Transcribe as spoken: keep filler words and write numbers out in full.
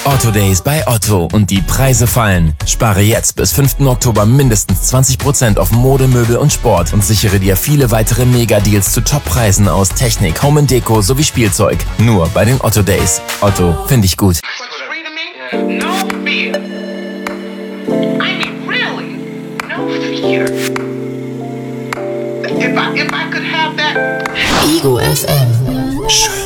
Otto Days bei Otto und die Preise fallen. Spare jetzt bis fünften Oktober mindestens zwanzig Prozent auf Mode, Möbel und Sport und sichere dir viele weitere Mega-Deals zu Top-Preisen aus Technik, Home and Deko sowie Spielzeug. Nur bei den Otto Days. Otto, finde ich gut. Ego F M. Schön.